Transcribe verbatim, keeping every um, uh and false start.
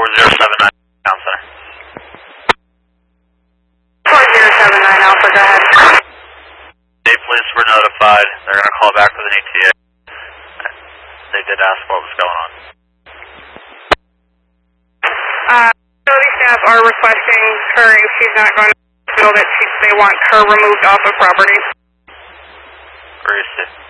four zero seven nine, Town Center. four zero seven nine Alpha, go ahead. State police were notified. They're going to call back with an E T A. They did ask what was going on. Uh, facility staff are requesting her, if she's not going to know that she, they want her removed off of property. Where is it?